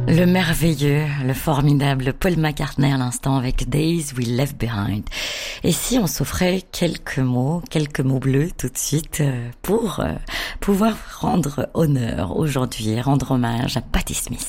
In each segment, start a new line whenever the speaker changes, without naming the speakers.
Le merveilleux, le formidable Paul McCartney à l'instant avec Days We Left Behind. Et si on s'offrait quelques mots bleus tout de suite pour pouvoir rendre honneur aujourd'hui, rendre hommage à Patti Smith.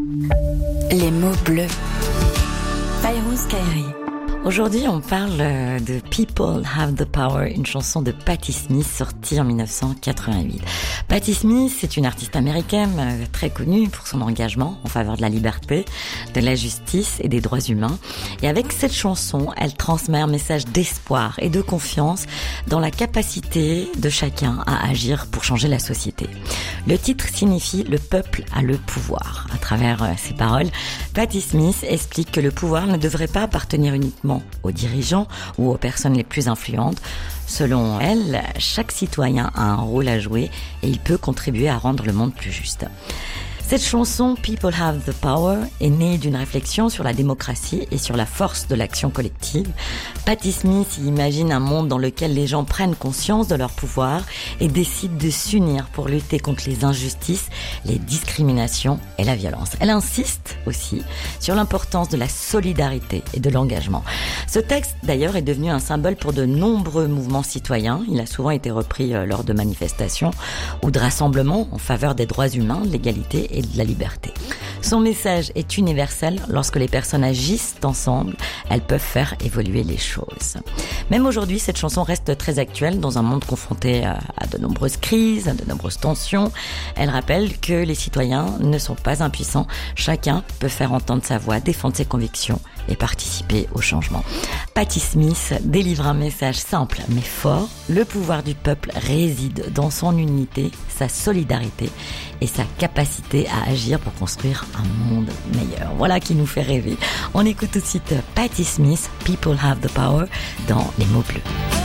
Les mots bleus. Fayrouz Kairi. Aujourd'hui, on parle de People Have the Power, une chanson de Patti Smith sortie en 1988. Patti Smith, c'est une artiste américaine très connue pour son engagement en faveur de la liberté, de la justice et des droits humains. Et avec cette chanson, elle transmet un message d'espoir et de confiance dans la capacité de chacun à agir pour changer la société. Le titre signifie « Le peuple a le pouvoir ». À travers ses paroles, Patti Smith explique que le pouvoir ne devrait pas appartenir uniquement aux dirigeants ou aux personnes les plus influentes. Selon elle, chaque citoyen a un rôle à jouer et il peut contribuer à rendre le monde plus juste. Cette chanson, People Have the Power, est née d'une réflexion sur la démocratie et sur la force de l'action collective. Patti Smith imagine un monde dans lequel les gens prennent conscience de leur pouvoir et décident de s'unir pour lutter contre les injustices, les discriminations et la violence. Elle insiste aussi sur l'importance de la solidarité et de l'engagement. Ce texte, d'ailleurs, est devenu un symbole pour de nombreux mouvements citoyens. Il a souvent été repris lors de manifestations ou de rassemblements en faveur des droits humains, de l'égalité et de la liberté. Son message est universel. Lorsque les personnes agissent ensemble, elles peuvent faire évoluer les choses. Même aujourd'hui, cette chanson reste très actuelle dans un monde confronté à de nombreuses crises, à de nombreuses tensions. Elle rappelle que les citoyens ne sont pas impuissants. Chacun peut faire entendre sa voix, défendre ses convictions et participer au changement. Patti Smith délivre un message simple mais fort. Le pouvoir du peuple réside dans son unité, sa solidarité et sa capacité à agir pour construire un monde meilleur. Voilà qui nous fait rêver. On écoute tout de suite Patti Smith, People Have the Power, dans Les mots bleus.